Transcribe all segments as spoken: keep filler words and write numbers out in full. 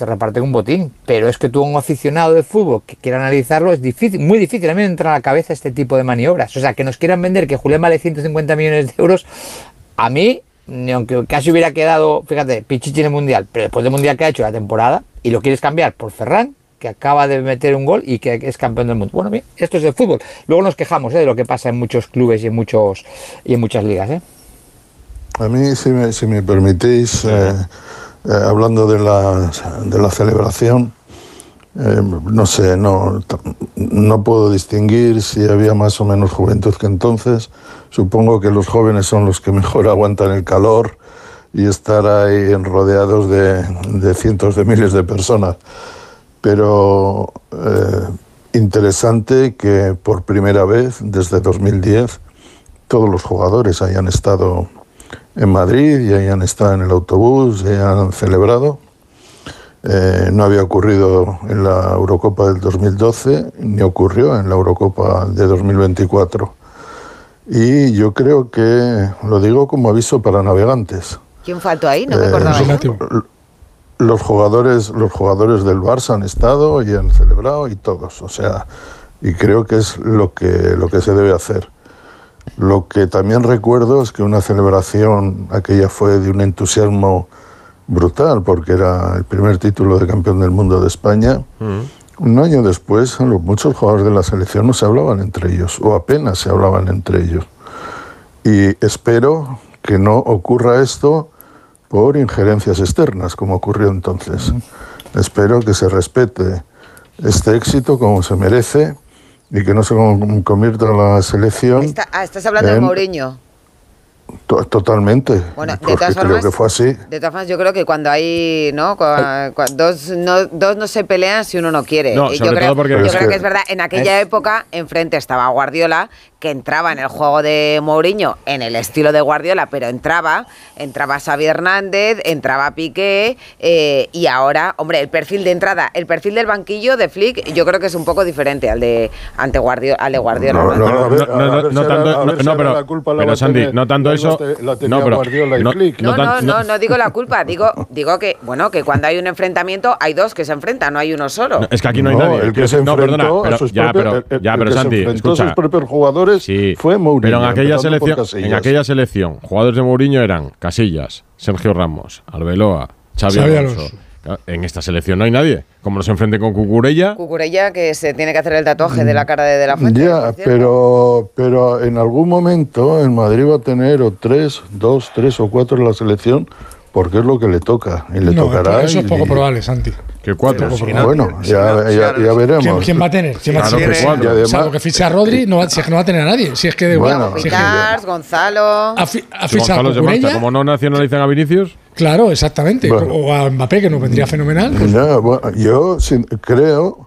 se reparten un botín, pero es que tú, un aficionado de fútbol que quiera analizarlo, es difícil, muy difícil. A mí me entra a la cabeza este tipo de maniobras. O sea, que nos quieran vender que Julián vale ciento cincuenta millones de euros, a mí, ni aunque casi hubiera quedado, fíjate, Pichichi en el Mundial, pero después del Mundial que ha hecho la temporada, y lo quieres cambiar por Ferran, que acaba de meter un gol y que es campeón del mundo. Bueno, bien, esto es el fútbol. Luego nos quejamos, ¿eh?, de lo que pasa en muchos clubes y en muchos y en muchas ligas, ¿eh? A mí, si me, si me permitís, eh, eh, hablando de la, de la celebración, eh, no sé, no, no puedo distinguir si había más o menos juventud que entonces. Supongo que los jóvenes son los que mejor aguantan el calor y estar ahí rodeados de, de cientos de miles de personas. Pero eh, interesante que por primera vez desde dos mil diez todos los jugadores hayan estado en Madrid y hayan estado en el autobús y hayan celebrado. Eh, no había ocurrido en la Eurocopa del dos mil doce ni ocurrió en la Eurocopa de dos mil veinticuatro. Y yo creo que, lo digo como aviso para navegantes. ¿Quién faltó ahí? No me acordaba. Eh, Los jugadores, los jugadores del Barça han estado y han celebrado y todos, o sea, y creo que es lo que, lo que se debe hacer. Lo que también recuerdo es que una celebración, aquella fue de un entusiasmo brutal, porque era el primer título de campeón del mundo de España. Mm. Un año después, los, muchos jugadores de la selección no se hablaban entre ellos, o apenas se hablaban entre ellos. Y espero que no ocurra esto por injerencias externas, como ocurrió entonces. Mm. Espero que se respete este éxito como se merece y que no se convierta la selección... Está, ah, ¿estás hablando en, de Mourinho? To, totalmente, bueno, de porque todas creo formas, que fue así. De todas formas, yo creo que cuando hay... ¿no? Cuando, cuando dos, no, dos no se pelean si uno no quiere. No, y sobre yo creo, todo porque... yo Es creo que, que es verdad, en aquella es... época, enfrente estaba Guardiola, que entraba en el juego de Mourinho, en el estilo de Guardiola, pero entraba, entraba Xavi Hernández, entraba Piqué, eh, y ahora, hombre, el perfil de entrada, el perfil del banquillo de Flick, yo creo que es un poco diferente al de ante Guardiola, al de Guardiola. No, no, no, no, no, no tanto, no, no, pero, pero Sandy, no tanto eso, no, pero, no, no, no, no, no digo la culpa, digo, digo que, bueno, que cuando hay un enfrentamiento hay dos que se enfrentan, no hay uno solo. No, es que aquí no hay no, nadie. El que se no, perdona, pero, pero, ya, propios, pero, ya, el, pero el Sandy, escucha. Sus propios jugadores sí, fue Mourinho. Pero en aquella selección, en aquella selección, jugadores de Mourinho eran Casillas, Sergio Ramos, Arbeloa, Xavi Alonso. En esta selección no hay nadie. Como nos enfrente con Cucurella. Cucurella, que se tiene que hacer el tatuaje de la cara de, de la Fuente. Ya, pero, pero en algún momento el Madrid va a tener o tres, dos, tres o cuatro en la selección, porque es lo que le toca. Y le no, tocará. Eso y, es poco probable, Santi. ¿Qué cuatro? Sí, no, bueno, ya, ya, ya veremos. ¿Quién, ¿Quién va a tener? ¿Quién va a tener? Claro que además, salvo que fiche a Rodri, no va, si es que no va a tener a nadie. Si es que de bueno, si Picar, Gonzalo. A, fi, a si Gonzalo es de Malta, como no nacionalizan a Vinicius. Claro, exactamente. Bueno. O a Mbappé, que nos vendría fenomenal. Pues. No, bueno, yo sí, creo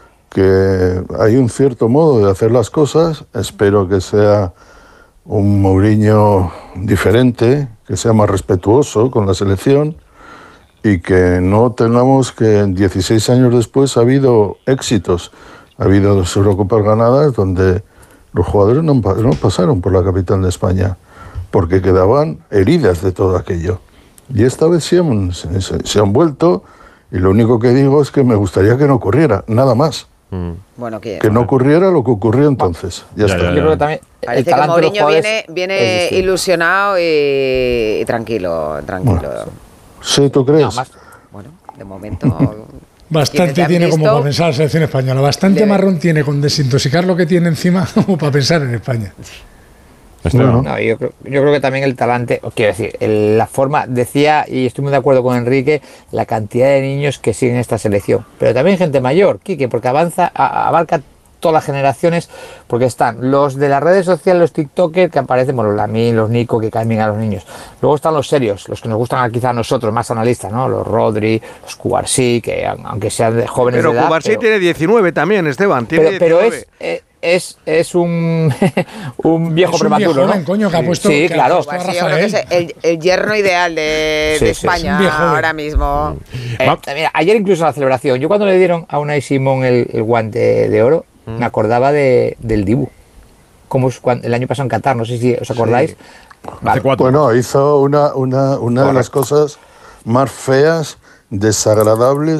que hay un cierto modo de hacer las cosas. Espero que sea un Mourinho diferente, que sea más respetuoso con la selección. Y que no tengamos que dieciséis años después ha habido éxitos, ha habido dos Eurocopas ganadas donde los jugadores no, no pasaron por la capital de España porque quedaban heridas de todo aquello. Y esta vez se han, se, se han vuelto y lo único que digo es que me gustaría que no ocurriera, nada más. Mm. Bueno, que, que no ocurriera lo que ocurrió entonces. Ya, ya está. Ya, ya. Yo creo que también parece que Mourinho viene, viene ilusionado y, y tranquilo, tranquilo. Bueno. Sí, ¿tú crees? No, más, bueno, de momento... Bastante tiene como para pensar la selección española. Bastante le... marrón tiene con desintoxicar lo que tiene encima como para pensar en España. Bueno. No, yo, creo, yo creo que también el talante, quiero decir, el, la forma, decía, y estoy muy de acuerdo con Enrique, la cantidad de niños que siguen esta selección. Pero también gente mayor, Quique, porque avanza, a, abarca todas las generaciones, porque están los de las redes sociales, los tiktokers que aparecen, bueno, los Lamine, los Nico, que caen bien a los niños. Luego están los serios, los que nos gustan quizá a nosotros, más analistas, ¿no? Los Rodri, los Cubarsí, que aunque sean de jóvenes pero de edad... Cubarsí pero tiene diecinueve también, Esteban, tiene pero, pero diecinueve. es... Eh, Es, es un, un viejo es un prematuro, viejo ¿no? joven, coño, que ha puesto, sí, que claro. Ha puesto sí, yo creo que es el, el yerno ideal de, sí, de España sí, ahora mismo. Eh, mira, ayer incluso en la celebración, yo cuando le dieron a Unai Simón el, el guante de oro, mm. me acordaba de, del Dibu. Como es cuando, el año pasado en Qatar, no sé si os acordáis. Sí. Vale. Bueno, hizo una, una, una de las cosas más feas, desagradables